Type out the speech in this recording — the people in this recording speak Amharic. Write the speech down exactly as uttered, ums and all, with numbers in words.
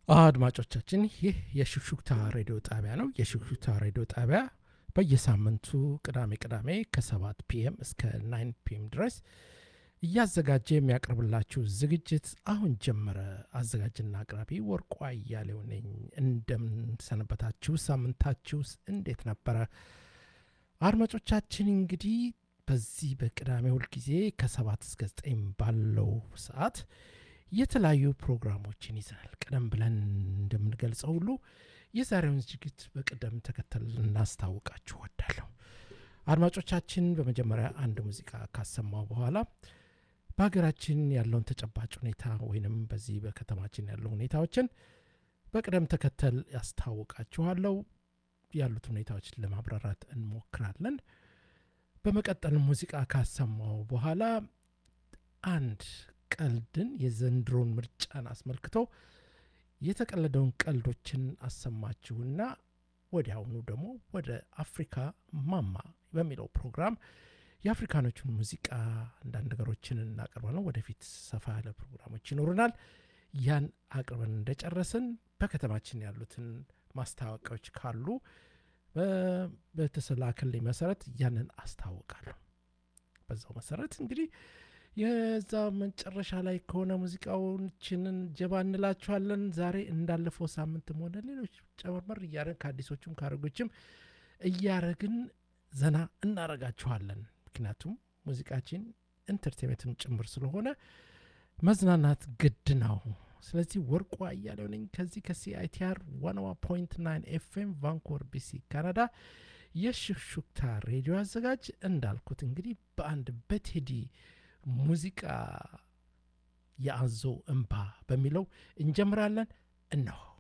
አድማጮቻችን ይህ የሹክሹክታ ሬዲዮ ጣቢያ ነው። የሹክሹክታ ሬዲዮ ጣቢያ በየሳምንቱ ቅዳሜ ቅዳሜ ከሰባት ፒኤም እስከ ናይን ፒኤም ድረስ እያዘጋጀ የሚያቀርብላችሁ ዝግጅት አሁን ጀመረ። አዘጋጅና አቅራቢ ወርቁ አያሌው ነኝ። እንደምን ሰነበታችሁ? ሳምንታችሁስ እንዴት ነበረ? አድማጮቻችን እንግዲህ በዚህ በቅዳሜ ሁልጊዜ ከሰባት እስከ ዘጠኝ ባለው ሰዓት የተለያዩ ፕሮግራሞችን ይዘናል። ቀደም ብለን እንደምንገልጸው ሁሉ የዛሬውን ዝግጅት በቅደም ተከተል እናስታውቃችሁ ወዳለሁ። አድማጮቻችን በመጀመሪያ አንድ ሙዚቃ ካሰማው በኋላ በሀገራችን ያለውን ተጨባጭ ሁኔታ ወይንም በዚህ በከተማችን ያለው ሁኔታዎችን በቅደም ተከተል ያስታውቃችኋለሁ። ያሉት ሁኔታዎችን ለማብራራት እንሞክራለን። በመቀጠል ሙዚቃ ካሰማው በኋላ አንድ ቀልድን የዘንድሮን ምርጫን አስመልክቶ የተቀለደውን ቀልዶችን አሰማችሁና ወዲያውኑ ደግሞ ወደ አፍሪካ ማማ በሚለው ፕሮግራም የአፍሪካኖቹን ሙዚቃ አንዳንድ ነገሮችን እናቀርባለን። ወደፊት ሰፋ ያለ ፕሮግራሞች ይኖሩናል። ያን አቅርበን እንደጨረስን በከተማችን ያሉትን ማስታወቂያዎች ካሉ በተሰላከልኝ መሰረት ያንን አስታውቃለሁ። በዛው መሰረት እንግዲህ የዛ መጨረሻ ላይ ከሆነ ሙዚቃዎችንን ጀባ እንላችኋለን። ዛሬ እንዳለፈው ሳምንትም ሆነ ሌሎች ጨመርመር እያደረግን ከአዲሶቹም ካረጎችም እያረግን ዘና እናረጋችኋለን። ምክንያቱም ሙዚቃችን ኢንተርቴንመንትም ጭምር ስለሆነ መዝናናት ግድ ነው። ስለዚህ ወርቁ አያሌው ነኝ ከዚህ ከሲአይቲአር መቶ አንድ ነጥብ ዘጠኝ ኤፍኤም ቫንኮቨር ቢሲ ካናዳ የሹክሹክታ ሬዲዮ አዘጋጅ። እንዳልኩት እንግዲህ በአንድ በቴዲ ሙዚቃ የአዞ እንባ በሚለው እንጀምራለን። እነሆ